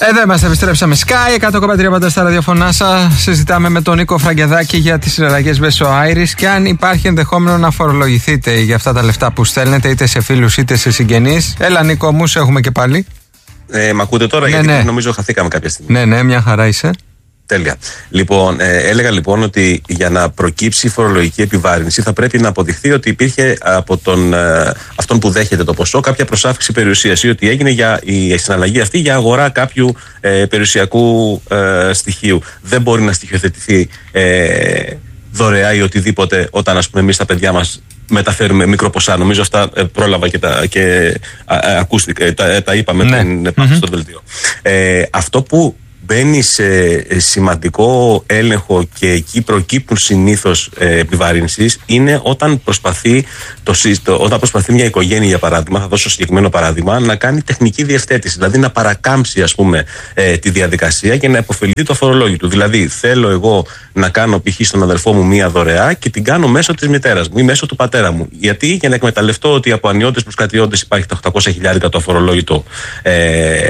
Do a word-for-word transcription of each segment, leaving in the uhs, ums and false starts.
Εδώ είμαστε, επιστρέψαμε. Sky εκατό κόμμα τρία πάντα στα ραδιοφωνά σας. Συζητάμε με τον Νίκο Φραγκεδάκη για τις συναλλαγές μέσω Iris και αν υπάρχει ενδεχόμενο να φορολογηθείτε για αυτά τα λεφτά που στέλνετε είτε σε φίλους είτε σε συγγενείς. Έλα, Νίκο, μου σε έχουμε και πάλι. Ε, μ' ακούτε τώρα, ναι, γιατί ναι. νομίζω χαθήκαμε κάποια στιγμή. Ναι, ναι, μια χαρά είσαι. Τέλεια. Λοιπόν, ε, έλεγα λοιπόν ότι για να προκύψει φορολογική επιβάρυνση θα πρέπει να αποδειχθεί ότι υπήρχε από τον, ε, αυτόν που δέχεται το ποσό κάποια προσάυξη περιουσίας ή ότι έγινε για η συναλλαγή αυτή για αγορά κάποιου ε, περιουσιακού ε, στοιχείου. Δεν μπορεί να στοιχειοθετηθεί ε, δωρεά ή οτιδήποτε όταν, ας πούμε, εμείς τα παιδιά μας μεταφέρουμε μικρό ποσά. Νομίζω αυτά ε, πρόλαβα και τα, και, α, α, ακούστηκα, τα, τα είπαμε ναι. πριν mm-hmm. στο δελτίο. Ε, αυτό που μπαίνει σε σημαντικό έλεγχο και εκεί προκύπτουν συνήθως ε, επιβαρύνσεις είναι όταν προσπαθεί, το, το, όταν προσπαθεί μια οικογένεια, για παράδειγμα, θα δώσω συγκεκριμένο παράδειγμα, να κάνει τεχνική διευθέτηση, δηλαδή να παρακάμψει, ας πούμε, ε, τη διαδικασία και να υποφεληθεί το αφορολόγητο. Δηλαδή θέλω εγώ να κάνω π.χ. στον αδελφό μου μία δωρεά και την κάνω μέσω της μητέρας μου ή μέσω του πατέρα μου. Γιατί? Για να εκμεταλλευτώ ότι από ανιώτες προς κατιώτες υπάρχει τα οκτακόσια χιλιάρικα το αφορολόγητο ε,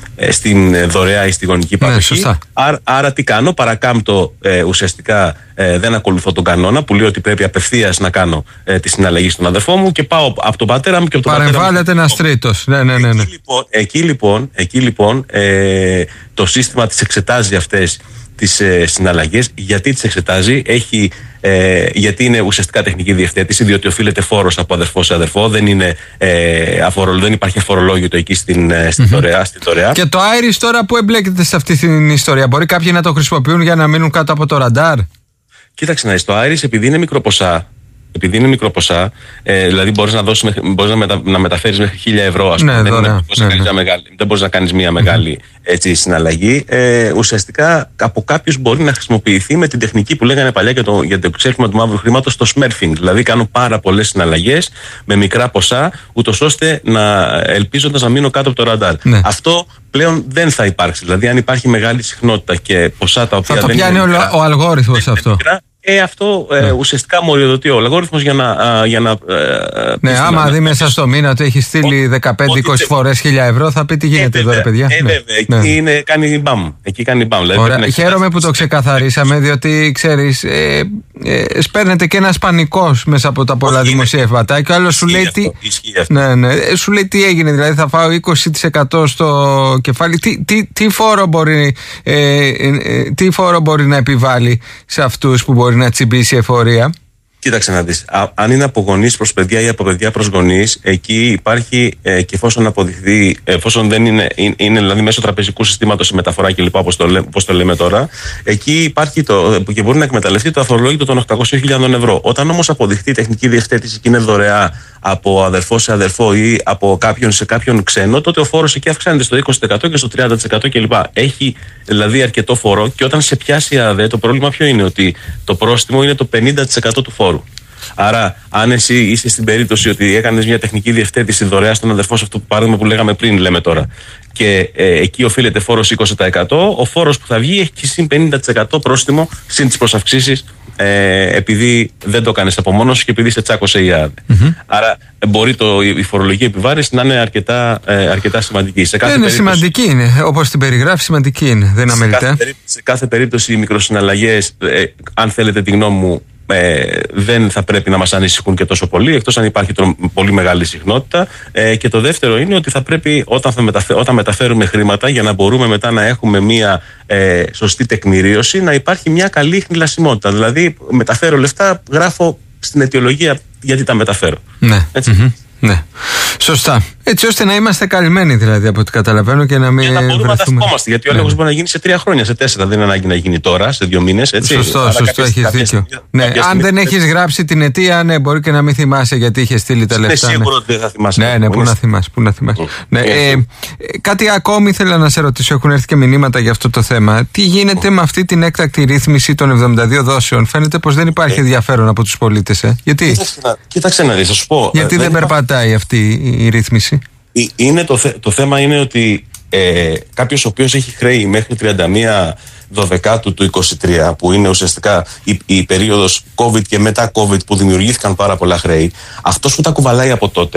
στην δωρεά ή στη γονική παροχή. Ναι, άρα, άρα τι κάνω, παρακάμπτω ε, ουσιαστικά ε, δεν ακολουθώ τον κανόνα που λέει ότι πρέπει απευθείας να κάνω ε, τη συναλλαγή στον αδερφό μου και πάω από τον πατέρα μου και από τον πατέρα μου. Παρεμβάλλεται ένας τρίτος. Ναι, ναι, ναι, ναι. Εκεί λοιπόν, εκεί, λοιπόν, εκεί, λοιπόν ε, το σύστημα τις εξετάζει αυτές τις ε, συναλλαγές. Γιατί τις εξετάζει? Έχει, ε, γιατί είναι ουσιαστικά τεχνική διευθέτηση, διότι οφείλεται φόρος από αδερφό σε αδερφό, δεν, είναι, ε, αφορολ, δεν υπάρχει αφορολόγητο εκεί στην, στην, mm-hmm. δωρεά, στην δωρεά. Και το Iris τώρα που εμπλέκεται σε αυτή την ιστορία, μπορεί κάποιοι να το χρησιμοποιούν για να μείνουν κάτω από το ραντάρ? Κοίταξε να δεις, το Iris επειδή είναι μικροποσά, επειδή είναι μικροποσά, ε, δηλαδή μπορείς να, δώσεις, μπορείς να, μετα, να μεταφέρεις μέχρι χίλια ευρώ, ας πούμε. Ναι, δεν, δωρεά, είναι, ναι, ναι. Μεγάλη, δεν μπορείς να κάνεις μια μεγάλη mm-hmm. έτσι, συναλλαγή. Ε, ουσιαστικά από κάποιους μπορεί να χρησιμοποιηθεί με την τεχνική που λέγανε παλιά για το, για το ξέφυγμα του μαύρου χρήματος, το smurfing. Δηλαδή κάνουν πάρα πολλές συναλλαγές με μικρά ποσά, ούτως ώστε να ελπίζοντας να μείνω κάτω από το ραντάρ. Ναι. Αυτό πλέον δεν θα υπάρξει. Δηλαδή, αν υπάρχει μεγάλη συχνότητα και ποσά τα οποία. Θα το δεν πιάνει είναι ο, ο αλγόριθμος αυτό. Μικρά, Ε, αυτό ε, ναι. ουσιαστικά μοριοδοτεί ο αλγόριθμος για να. Α, για να ε, ναι, άμα να, δει μέσα να, στο μήνα ότι έχει στείλει δεκαπέντε είκοσι φορές χίλια ευρώ, θα πει τι γίνεται ε, εδώ, ρε παιδιά. Ε, ναι. βέβαια, ναι. εκεί είναι, κάνει μπαμ. Εκεί κάνει μπαμ. Δηλαδή, χαίρομαι που το ξεκαθαρίσαμε, διότι ξέρεις, ε, ε, σπέρνεται και ένας πανικός μέσα από τα πολλά δημοσιεύματα. Και ο άλλος σου λέει τι. Ναι, ναι, σου λέει τι έγινε, δηλαδή θα φάω είκοσι τοις εκατό στο κεφάλι. Τι, τι, τι, φόρο μπορεί, ε, ε, ε, τι φόρο μπορεί να επιβάλλει σε αυτούς που μπορεί να τσιμπήσει η εφορία? Κοίταξε να δεις, α, αν είναι από γονείς προς παιδιά ή από παιδιά προς γονείς, εκεί υπάρχει ε, και εφόσον αποδειχθεί, εφόσον δεν είναι, είναι, είναι δηλαδή μέσω τραπεζικού συστήματος η μεταφορά κλπ. Όπως το, λέ, το λέμε τώρα, εκεί υπάρχει το, και μπορεί να εκμεταλλευτεί το αφορολόγητο των οκτακόσιων χιλιάδων ευρώ. Όταν όμως αποδειχθεί τεχνική διευθέτηση και είναι δωρεά από αδερφό σε αδερφό ή από κάποιον σε κάποιον ξένο, τότε ο φόρος εκεί αυξάνεται στο είκοσι τοις εκατό και στο τριάντα τοις εκατό κλπ. Έχει δηλαδή αρκετό φόρο και όταν σε πιάσει η ΑΔΕ, το πρόβλημα ποιο είναι? Ότι το πρόστιμο είναι το πενήντα τοις εκατό του φόρου. Άρα, αν εσύ είσαι στην περίπτωση ότι έκανες μια τεχνική διευθέτηση δωρεά στον αδερφό σε αυτό που παράδειγμα που λέγαμε πριν, λέμε τώρα, και ε, εκεί οφείλεται φόρος είκοσι τοις εκατό, ο φόρος που θα βγει έχει συν πενήντα τοις εκατό πρόστιμο, συν τις προσαυξήσεις, ε, επειδή δεν το κάνεις από μόνος και επειδή σε τσάκωσε η ΑΔΕ. Mm-hmm. Άρα, μπορεί το, η φορολογική επιβάρυνση να είναι αρκετά, ε, αρκετά σημαντική. Σε κάθε είναι περίπτωση, σημαντική είναι, όπως την περιγράφει, σημαντική είναι. Δεν σε, κάθε περίπτωση, σε κάθε περίπτωση, οι μικροσυναλλαγές, ε, αν θέλετε τη γνώμη μου, Ε, δεν θα πρέπει να μας ανησυχούν και τόσο πολύ, εκτός αν υπάρχει το, πολύ μεγάλη συχνότητα. Ε, και το δεύτερο είναι ότι θα πρέπει όταν, θα μεταφέ, όταν μεταφέρουμε χρήματα, για να μπορούμε μετά να έχουμε μια ε, σωστή τεκμηρίωση, να υπάρχει μια καλή χνηλασιμότητα. Δηλαδή, μεταφέρω λεφτά, γράφω στην αιτιολογία γιατί τα μεταφέρω. Ναι. Έτσι. Mm-hmm. Ναι. Σωστά. Έτσι ώστε να είμαστε καλυμμένοι, δηλαδή, από ό,τι καταλαβαίνω, και να μην. Για να μπορούμε βρεθούμε... να τα θυμόμαστε. Γιατί ο έλεγχος ναι. μπορεί να γίνει σε τρία χρόνια, σε τέσσερα. Δεν είναι ανάγκη να γίνει τώρα, σε δύο μήνες. Σωστό, Άρα σωστό, έχεις δίκιο. Ναι, αν στιγμή... δεν έχεις γράψει την αιτία, ναι, μπορεί και να μην θυμάσαι γιατί είχε στείλει τα λεφτά. Ναι, σίγουρο ότι δεν θα θυμάσαι. Ναι, ναι, πού να θυμάσαι. Πού να θυμάσαι. Mm. Ναι, ε, ε, κάτι ακόμη ήθελα να σε ρωτήσω, έχουν έρθει και μηνύματα για αυτό το θέμα. Τι γίνεται mm. με αυτή την έκτακτη ρύθμιση των εβδομήντα δύο δόσεων? Φαίνεται πως δεν υπάρχει ενδιαφέρον από τους πολίτες. Ε. Γιατί? Κοίταξε να δεις, θα σου πω. Γιατί δεν περπατάει αυτή η ρύθμιση? Είναι το, θε, το θέμα είναι ότι ε, κάποιος ο οποίος έχει χρέη μέχρι τριάντα μία Δωδεκάτου του είκοσι τρία, που είναι ουσιαστικά η, η περίοδος COVID και μετά COVID που δημιουργήθηκαν πάρα πολλά χρέη, αυτός που τα κουβαλάει από τότε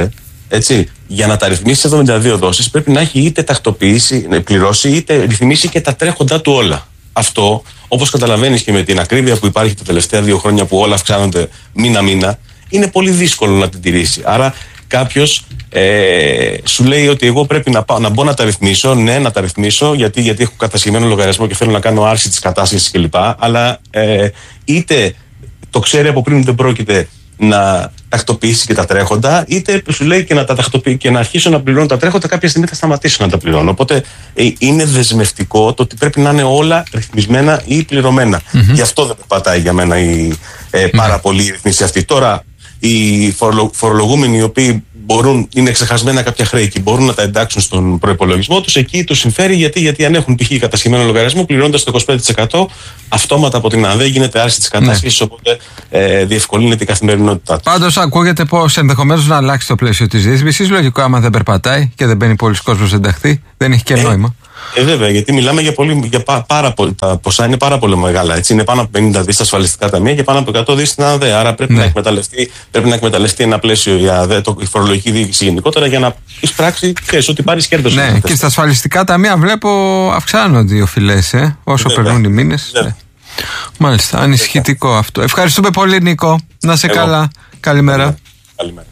Έτσι, για να τα ρυθμίσει εβδομήντα δύο δόσεις πρέπει να έχει είτε τακτοποιήσει, πληρώσει, είτε ρυθμίσει και τα τρέχοντά του όλα. Αυτό, όπως καταλαβαίνεις και με την ακρίβεια που υπάρχει τα τελευταία δύο χρόνια που όλα αυξάνονται μήνα-μήνα, είναι πολύ δύσκολο να την τηρήσει. Άρα κάποιος ε, σου λέει ότι εγώ πρέπει να, πάω, να μπω να τα ρυθμίσω, ναι, να τα ρυθμίσω, γιατί, γιατί έχω κατασχεμένο λογαριασμό και θέλω να κάνω άρση της κατάσχεσης κλπ. Αλλά ε, είτε το ξέρει από πριν δεν πρόκειται να τακτοποιήσει και τα τρέχοντα, είτε σου λέει και να τα τακτοποιήσει και να αρχίσω να πληρώνω τα τρέχοντα, κάποια στιγμή θα σταματήσω να τα πληρώνω. Οπότε ε, είναι δεσμευτικό το ότι πρέπει να είναι όλα ρυθμισμένα ή πληρωμένα. Mm-hmm. Γι' αυτό δεν πατάει για μένα η ε, πάρα mm-hmm. πολύ η ρυθμίση αυτή. Τώρα, οι φορολο, φορολογούμενοι οι οποίοι μπορούν, είναι ξεχασμένα κάποια χρέη και μπορούν να τα εντάξουν στον προϋπολογισμό τους, εκεί τους συμφέρει γιατί, γιατί αν έχουν π.χ. κατασχεμένο λογαριασμό, πληρώνοντας το είκοσι πέντε τοις εκατό αυτόματα από την ΑΔΕ γίνεται άρση της κατάσχεσης, ναι. οπότε ε, διευκολύνεται η καθημερινότητά του. Πάντως ακούγεται πως ενδεχομένως να αλλάξει το πλαίσιο της ρύθμισης. Λογικό, άμα δεν περπατάει και δεν μπαίνει πολλοί κόσμος ενταχθεί, δεν έχει και ε, νόημα. Ε, βέβαια, γιατί μιλάμε για, πολύ, για πά, πάρα πολύ. Τα ποσά είναι πάρα πολύ μεγάλα. Έτσι. Είναι πάνω από πενήντα δις ασφαλιστικά ταμεία και πάνω από εκατό δις στην ΑΔΕ. Άρα πρέπει, ναι. να εκμεταλλευτεί, πρέπει να εκμεταλλευτεί ένα πλαίσιο η ΑΔΕ, το, η φορολογική διοίκηση γενικότερα, για να εισπράξει και ότι πάρει κέρδος. Ναι, και στα ασφαλιστικά ταμεία βλέπω αυξάνονται οι οφειλές, ε, όσο βέβαια. περνούν οι μήνες. Ναι. Μάλιστα, ανησυχητικό αυτό. Ευχαριστούμε πολύ, Νίκο. Να σε Εγώ. καλά. Καλημέρα. Καλημέρα.